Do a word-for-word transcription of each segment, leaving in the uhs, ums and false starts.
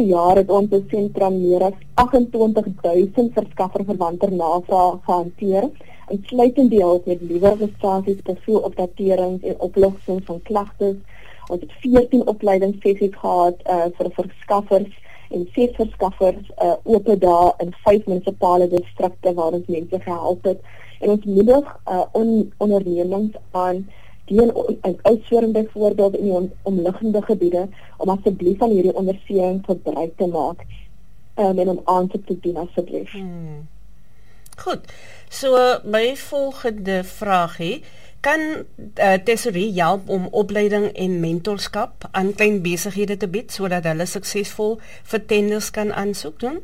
jaar het ons in sentrum meer as agt en twintig duisend verskafferverwante navrae gehanteer, insluitend die hulp met liewe registrasies, profielopdaterings en oplossings van klagtes. Ons het veertien opleidingssessies gehad uh, vir verskaffers en ses verskaffers uh, oop dae in vyf munisipale distrikte waar ons mense gehelp het. En ons moedig uh, on, ondernemings aan die in Oudtshoorn byvoorbeeld in die om, omliggende gebiede om asseblief aan hierdie ondersteuning gebruik te maak um, en om aansoek te doen asseblief. Hmm. Goed, so my volgende vraag he, kan uh, Tesorie help om opleiding en mentorskap aan klein besighede te bied sodat hulle suksesvol vir tenders kan aansoek doen?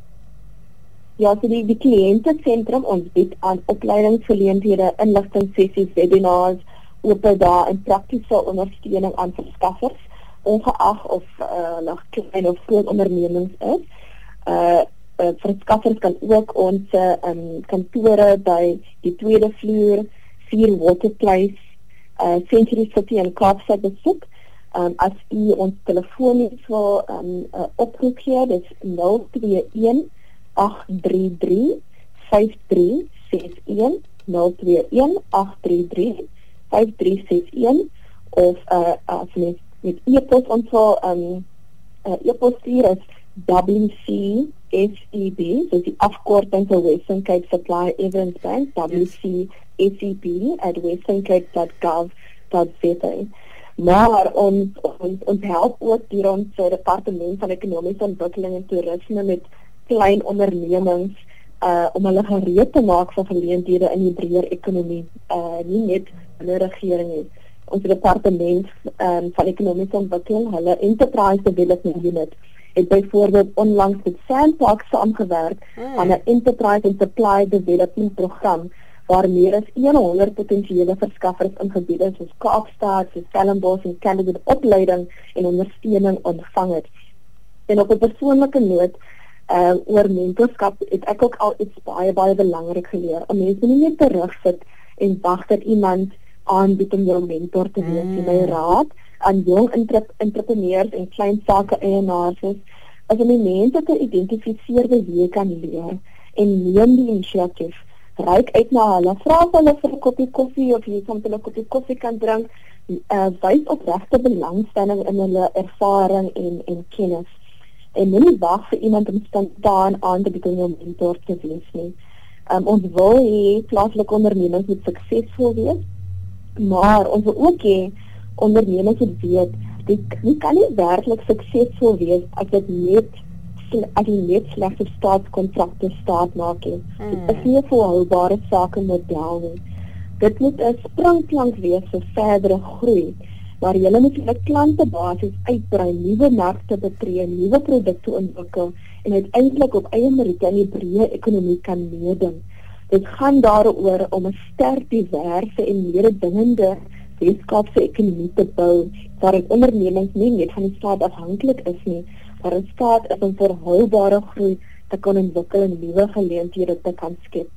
Ja, so die, die kliëntesentrum ons bied aan opleidingsgeleenthede, inligtingssessies, webinars, oop dae en praktiese ondersteuning aan verskaffers, ongeag of hulle uh, klein of groot ondernemings is. Uh, uh, verskaffers kan ook ons um, kantore by die tweede vloer, vier Waterplace, uh, Century City en Kaapstad besoek. Um, as u ons telefoonnuus wil um, uh, oproep gee, dis nul twee een agt drie drie vyf drie ses een, nul twee een agt drie drie vyf drie ses een, of uh, as mens met e-pos ontvang, um, uh, e-pos stuur is W C S E B, so die afkorting vir Western Cape Supply Evidence Bank, W C S E B at western cape dot gov dot z a. Maar ons, ons, ons help ook hier ons departement van ekonomiese ontwikkeling en toerisme met klein ondernemings uh, om hulle gereed te maak vir geleenthede in die breër ekonomie, uh, nie net in die regering nie. Ons departement um, van ekonomiese ontwikkeling, hulle Enterprise Development Unit, het byvoorbeeld onlangs met Sandpark saamgewerk mm. aan 'n Enterprise and Supply Development program waar meer as honderd potensiële verskaffers in gebiede soos Kaapstad, soos Stellenbosch en Canada opleiding en ondersteuning ontvang het. En op 'n persoonlike noot, uh, oor mentorskap het ek ook al iets baie, baie belangrik geleer. Om mense nie net terugsit en wag dat iemand aanbied om jou mentor te wees. Mm. My raad aan jong entrepreneurs en klein sake eienaars is, as om die mense te identifiseer wie jy kan leer en neem die initiatief. Ryk uit na hulle, vra hulle vir 'n koppie koffie of jy soms 'n koppie koffie kan drink, uh, wys opregte belangstelling in hulle ervaring en, en kennis. En moenie wag vir iemand om spontaan aan te bied om jou mentor te wees nie. Um, ons wil hê plaaslike ondernemings moet suksesvol wees, maar ons wil ook hê ondernemings moet weet, die, die kan nie werklik suksesvol wees as dit net as jy net slegs op staatskontrakte staat maak nie. Hmm. Dit is nie 'n volhoubare sakemodel nie. Dit moet 'n springplank wees vir verdere groei, waar jy moet julle klantebasis uitbrei, nuwe markte betree, nuwe produkte ontwikkel en uiteindelik op eie meriete in die breë ekonomie kan meeding. Dit gaan daaroor om 'n sterk, diverse en mededingende Weskaapse ekonomie te bou, waarin ondernemings nie net van die staat afhanklik is nie, maar in staat is om volhoubare groei te kan ontwikkel en nuwe geleenthede te kan skep.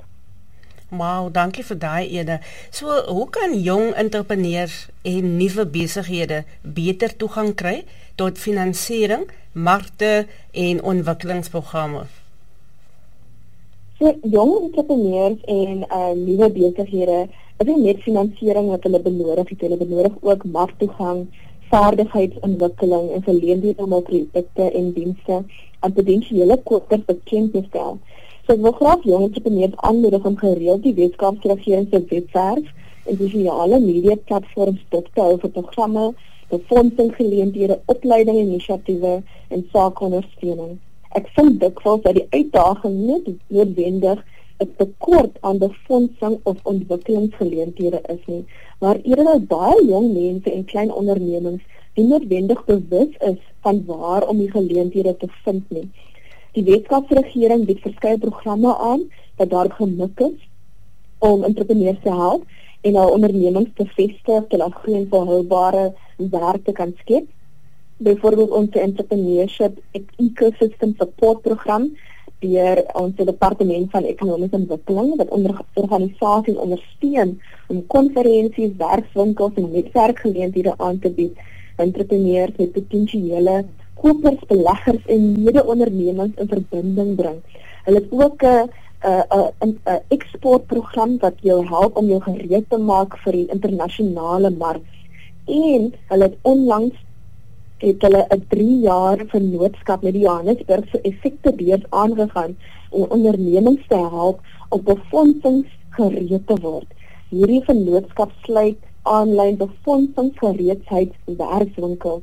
Wauw, dankie vir daai Ede. So, hoe kan jong entrepreneurs en nuwe besighede beter toegang kry tot finansiering, markte en ontwikkelingsprogramme? So, jong entrepreneurs en uh, nuwe besighede is nie net finansiering wat hulle benodig het, hulle benodig ook marktoegang, vaardigheidsontwikkeling en geleenthede om op produkte en dienste aan potensiële kopers bekend te stel. So ek wil graag jong entrepreneurs aanmoedig om gereeld die Weskaapse regering se webwerf en sosiale media platforms dop te hou vir programme, befondsingsgeleenthede, opleiding en inisiatiewe en saakondersteuning. Ek vind dikwels dat die uitdaging nie noodwendig 'n tekort aan befondsing of ontwikkelingsgeleenthede is nie, maar eerder baie jong mense en klein ondernemings nie noodwendig bewus is van waar om die geleenthede te vind nie. Die Weskaapse regering bied verskeie programme aan wat daarop gemik is om entrepreneurs te help en hul ondernemings te vestig te laat groei en volhoubare werk te kan skep. Byvoorbeeld ons Entrepreneurship Ecosystem Support Program deur ons departement van ekonomiese ontwikkeling wat onder organisasies ondersteun om konferensies, werkswinkels en netwerkgeleenthede aan te bied, entrepreneurs met potensiële kopers, beleggers en mede-ondernemings in verbinding bring. Hulle het ook 'n uh, uh, 'n uh, eksportprogram wat jou help om jou gereed te maak vir die internasionale mark. En hulle het onlangs het hulle 'n drie jaar vennootskap met die Johannesburgse effektebeurs aangegaan om ondernemings te help om befondsings gereed te word. Hierdie vennootskap sluit aanlyn befondsingsgereedheidswerkswinkels,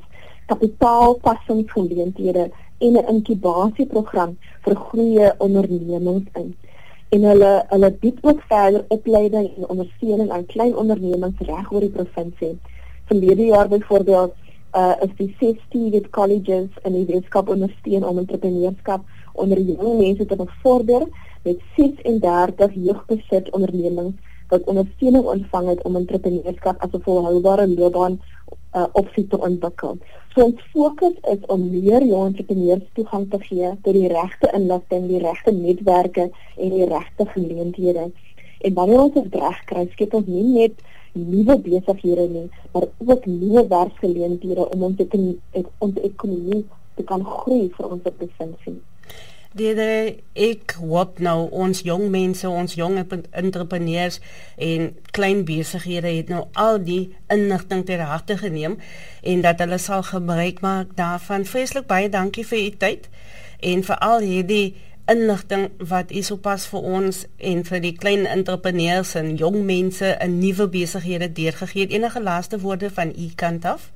kapitaalpassingsgeleenthede en 'n inkubasieprogram vir groeie ondernemings in. En hulle hulle bied ook verder opleiding en ondersteuning aan klein ondernemings reg oor die provinsie. Verlede jaar byvoorbeeld uh, is die ses TVET colleges in die Weskaap ondersteun om entrepreneurskap onder jong mense te bevorder met ses en dertig jeugbesit ondernemings wat ondersteuning ontvang het om entrepreneurskap as 'n volhoubare loopbaan uh, opsie te ontwikkel. So ons fokus is om meer jong entrepreneurs toegang te gee tot die regte inligting, die regte netwerke en die regte geleenthede. En wanneer ons dit reg kry, skep ons nie net nuwe besighede nie, maar ook nuwe werksgeleenthede om ons ons ekonomie te kan groei vir ons provinsie. Deedere, ek hoop nou ons jong mense, ons jong entrepreneurs en klein besighede het nou al die inligting ter harte geneem en dat hulle sal gebruik maak daarvan. Vreeslik baie dankie vir u tyd en vir al hierdie inligting wat u sopas vir ons en vir die klein entrepreneurs en jong mense in nuwe besighede deurgegee het. Enige laaste woorde van u kant af?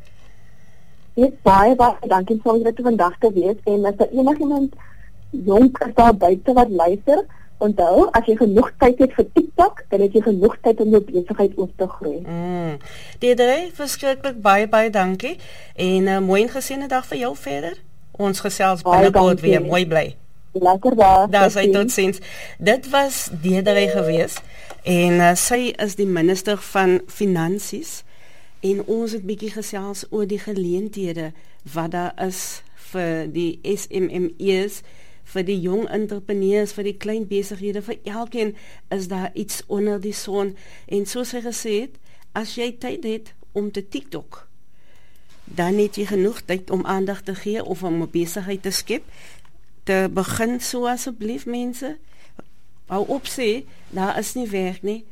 Ja, baie baie dankie vir dit vandag te wees en as er enigiemand jong is daar buite wat luister, onthou, as jy genoeg tyd het vir TikTok, dan het jy genoeg tyd om jou besigheid op te groei. Mm. Deedere, verskriklik baie baie dankie en uh, mooi en geseënde dag vir jou verder. Ons gesels binnekort weer, mooi bly. Lekker daar. Daar sy totsiens. Dit was Deedere gewees en uh, sy is die minister van Finansies en ons het bietjie gesels oor die geleenthede wat daar is vir die S M M E's, vir die jong entrepreneurs, vir die klein besighede, vir elkeen is daar iets onder die son en soos sy gesê het, as jy tyd het om te TikTok, dan het jy genoeg tyd om aandag te gee of om 'n besigheid te skep. Te begin so asseblief mense, hou op sê, daar is nie werk nie.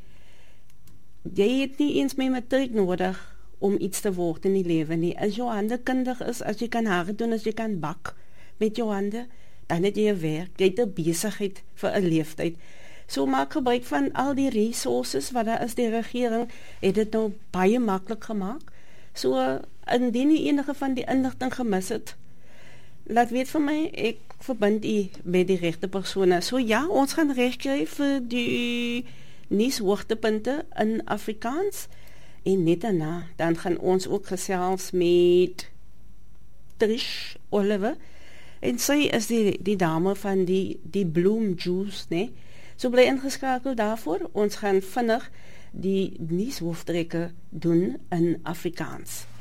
Jy het nie eens meer matriek nodig om iets te word in die lewe nie. As jou hande kundig is, as jy kan hare doen, as jy kan bak met jou hande, dan het jy 'n werk, jy het 'n besigheid vir 'n leeftyd. So maak gebruik van al die resources wat daar is, die regering het dit nou baie maklik gemaak. So indien jy enige van die inligting gemis het, laat weet vir my, ek verbind u met die regte persone. So ja, ons gaan regkry vir die nuushoogtepunte in Afrikaans en net daarna, dan gaan ons ook gesels met Trish Oliver en sy is die, die dame van die, die Bloom Juice, nee? So bly ingeskakel daarvoor, ons gaan vinnig die nuushoofdtrekke doen in Afrikaans.